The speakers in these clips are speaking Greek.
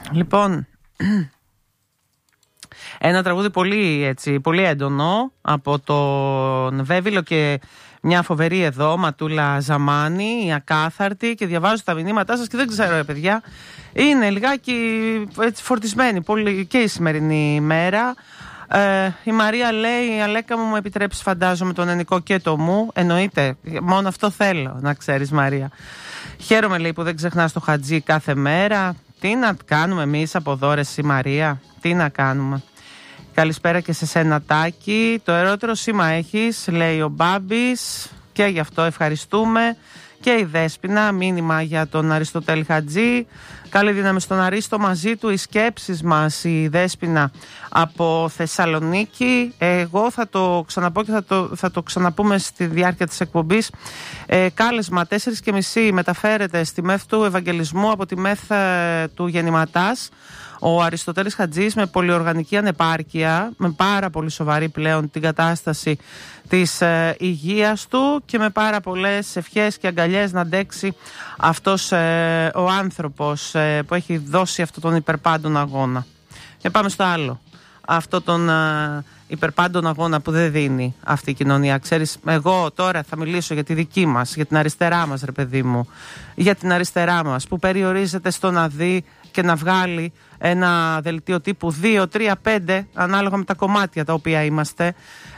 Λοιπόν, ένα τραγούδι πολύ έντονο από τον Βέβυλο και μια φοβερή εδώ, Ματούλα Ζαμάνη, η Ακάθαρτη, και διαβάζω τα μηνύματά σας και δεν ξέρω, παιδιά, είναι λιγάκι έτσι φορτισμένη πολύ και η σημερινή ημέρα. Η Μαρία λέει: Αλέκα μου επιτρέψεις, φαντάζομαι, τον Ενικό και το μου. Εννοείται, μόνο αυτό θέλω να ξέρεις, Μαρία. Χαίρομαι, λέει, που δεν ξεχνάς το Χατζή κάθε μέρα. Τι να κάνουμε εμείς από εδώ, ρε εσύ, Μαρία, τι να κάνουμε. Καλησπέρα και σε σένα, Τάκη. Το ερώτηρο σήμα έχεις, λέει ο Μπάμπης, και γι' αυτό ευχαριστούμε. Και η Δέσποινα, μήνυμα για τον Αριστοτέλη Χατζή. Καλή δύναμη στον Αρίστο, μαζί του οι σκέψεις μας, η Δέσποινα από Θεσσαλονίκη. Εγώ θα το ξαναπώ και θα το ξαναπούμε στη διάρκεια της εκπομπής. Κάλεσμα 4:30 μεταφέρεται στη ΜΕΘ του Ευαγγελισμού από τη ΜΕΘ του Γεννηματάς. Ο Αριστοτέλης Χατζής με πολυοργανική ανεπάρκεια, με πάρα πολύ σοβαρή πλέον την κατάσταση της υγείας του και με πάρα πολλές ευχές και αγκαλιές να αντέξει αυτός ο άνθρωπος που έχει δώσει αυτόν τον υπερπάντων αγώνα. Και πάμε στο άλλο. Αυτό τον υπερπάντων αγώνα που δεν δίνει αυτή η κοινωνία. Ξέρεις, εγώ τώρα θα μιλήσω για τη δική μας, για την αριστερά μας, ρε παιδί μου. Για την αριστερά μας που περιορίζεται στο να δει και να βγάλει ένα δελτίο τύπου 2, 3, 5 ανάλογα με τα κομμάτια τα οποία είμαστε,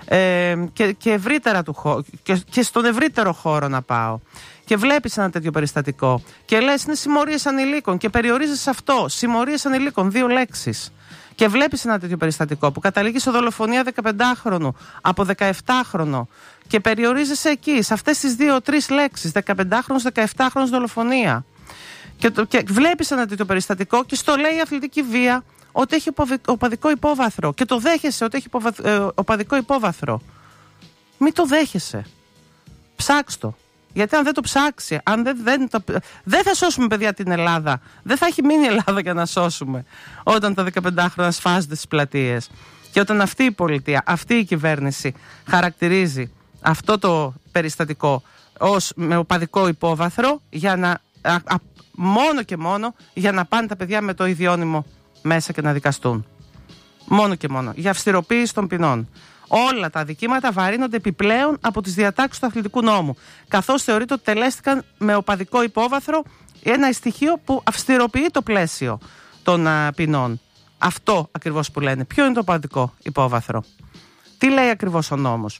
και ευρύτερα και στον ευρύτερο χώρο να πάω. Και βλέπεις ένα τέτοιο περιστατικό και λες είναι συμμορίες ανηλίκων και περιορίζεις αυτό, συμμορίες ανηλίκων, 2 λέξεις. Και βλέπεις ένα τέτοιο περιστατικό που καταλήγει σε δολοφονία 15χρονου από 17χρονο και περιορίζεσαι εκεί, σε αυτές τις 2-3 λέξεις, 15χρονος, 17χρονος δολοφονία. Και βλέπεις ένα τέτοιο περιστατικό και στο λέει η αθλητική βία ότι έχει οπαδικό υπόβαθρο και το δέχεσαι ότι έχει οπαδικό υπόβαθρο. Μην το δέχεσαι. Ψάξ' το. Γιατί αν δεν το ψάξει, δεν θα σώσουμε, παιδιά, την Ελλάδα. Δεν θα έχει μείνει η Ελλάδα για να σώσουμε όταν τα 15χρονα σφάζονται στις πλατείες. Και όταν αυτή η πολιτεία, αυτή η κυβέρνηση χαρακτηρίζει αυτό το περιστατικό ως με οπαδικό υπόβαθρο για να... μόνο και μόνο για να πάνε τα παιδιά με το ιδιώνυμο μέσα και να δικαστούν. Μόνο και μόνο. Για αυστηροποίηση των ποινών. Όλα τα αδικήματα βαρύνονται επιπλέον από τις διατάξεις του αθλητικού νόμου, καθώς θεωρείται ότι τελέστηκαν με οπαδικό υπόβαθρο, ένα στοιχείο που αυστηροποιεί το πλαίσιο των ποινών. Αυτό ακριβώς που λένε. Ποιο είναι το οπαδικό υπόβαθρο? Τι λέει ακριβώς ο νόμος?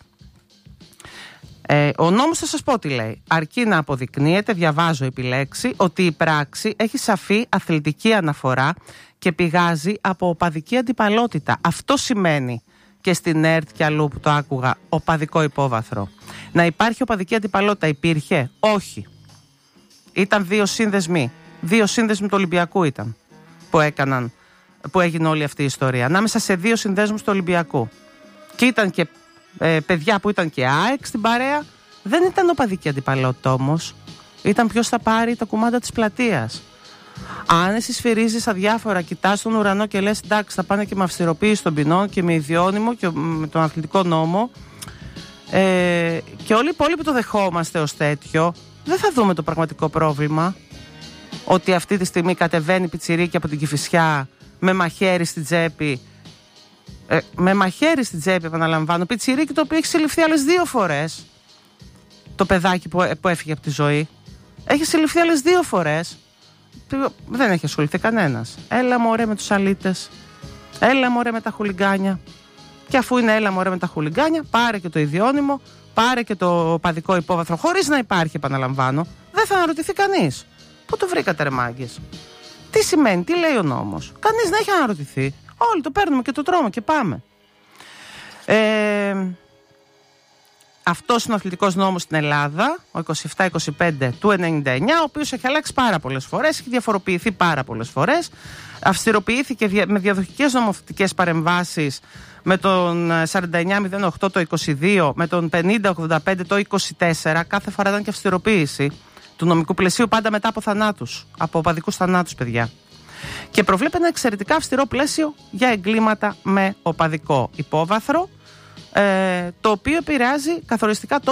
Ο νόμος θα σας πω τι λέει. Αρκεί να αποδεικνύεται, διαβάζω επιλέξει, ότι η πράξη έχει σαφή αθλητική αναφορά και πηγάζει από οπαδική αντιπαλότητα. Αυτό σημαίνει και στην ΕΡΤ και αλλού που το άκουγα οπαδικό υπόβαθρο. Να υπάρχει οπαδική αντιπαλότητα υπήρχε? Όχι. Ήταν 2 σύνδεσμοι. 2 σύνδεσμοι του Ολυμπιακού ήταν που έγινε όλη αυτή η ιστορία. Ανάμεσα σε 2 συνδέσμους του Ολυμπιακού. Και ήταν και παιδιά που ήταν και ΑΕΚ στην παρέα. Δεν ήταν οπαδική αντιπαλότητα όμως. Ήταν ποιος θα πάρει τα κουμάντα της πλατείας. Αν εσύ σφυρίζεις αδιάφορα, κοιτάς τον ουρανό και λες εντάξει, θα πάνε και με αυστηροποίηση των ποινών και με ιδιώνυμο και με τον αθλητικό νόμο, και όλοι οι υπόλοιποι το δεχόμαστε ως τέτοιο, δεν θα δούμε το πραγματικό πρόβλημα. Ότι αυτή τη στιγμή κατεβαίνει πιτσιρίκι από την Κηφισιά με μαχαίρι στην τσέπη. Με μαχαίρι στην τσέπη, επαναλαμβάνω. Πιτσιρίκι το οποίο έχει συλληφθεί άλλες 2 φορές. Το παιδάκι που έφυγε από τη ζωή έχει συλληφθεί άλλες 2 φορές. Δεν έχει ασχοληθεί κανένας. Έλα μωρέ με τους αλήτες. Έλα μωρέ με τα χουλιγκάνια. Και αφού είναι έλα μωρέ με τα χουλιγκάνια, πάρε και το ιδιώνυμο, πάρε και το οπαδικό υπόβαθρο, χωρίς να υπάρχει, επαναλαμβάνω. Δεν θα αναρωτηθεί κανείς. Πού το βρήκατε, ρε μάγκες? Τι σημαίνει, τι λέει ο νόμος? Κανείς δεν έχει αναρωτηθεί. Όλοι το παίρνουμε και το τρώμε και πάμε. Αυτός είναι ο αθλητικός νόμος στην Ελλάδα, ο 27-25 του 99, ο οποίος έχει αλλάξει πάρα πολλές φορές, έχει διαφοροποιηθεί πάρα πολλές φορές, αυστηροποιήθηκε με διαδοχικές νομοθετικές παρεμβάσεις με τον 4908 το 22, με τον 5085 το 24, κάθε φορά ήταν και αυστηροποίηση του νομικού πλαισίου, πάντα μετά από θανάτους, από οπαδικούς θανάτους, παιδιά. Και προβλέπει ένα εξαιρετικά αυστηρό πλαίσιο για εγκλήματα με οπαδικό υπόβαθρο, το οποίο επηρεάζει καθοριστικά